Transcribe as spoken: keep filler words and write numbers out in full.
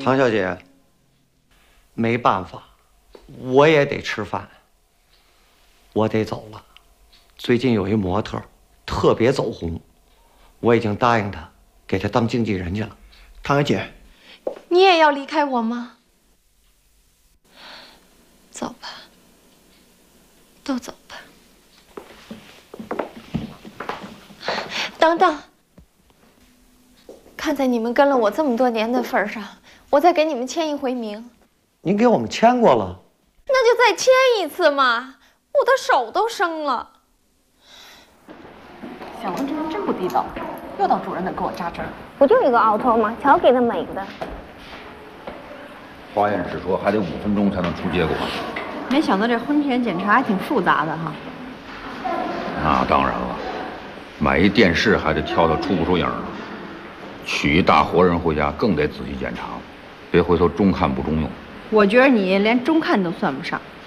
唐小姐，没办法，我也得吃饭，我得走了。最近有一模特特别走红，我已经答应他，给他当经纪人去了。 唐小姐， 你也要离开我吗？走吧，都走吧。等等，看在你们跟了我这么多年的份上，我再给你们签一回名。 您给我们签过了， 那就再签一次嘛，我的手都生了。 小文这人真不地道，又到主任那给我扎针。 不就一个凹头吗？瞧给他美的。 化验室说还得五分钟才能出结果。 没想到这婚前检查还挺复杂的哈。 那当然了，买一电视还得挑挑出不出影儿，娶一大活人回家更得仔细检查了，别回头中看不中用。 我觉得你连中看都算不上，